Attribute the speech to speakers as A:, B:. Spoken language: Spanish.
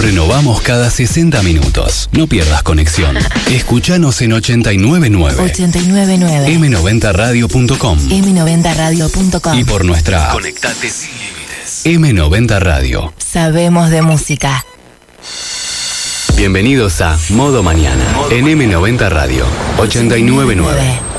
A: renovamos cada 60 minutos. No pierdas conexión. Escuchanos en 899.
B: 899.
A: M90radio.com.
B: M90radio.com.
A: Y por nuestra Conectate sin límites. M90 Radio.
B: Sabemos de música.
A: Bienvenidos a Modo Mañana en M90 Radio 899.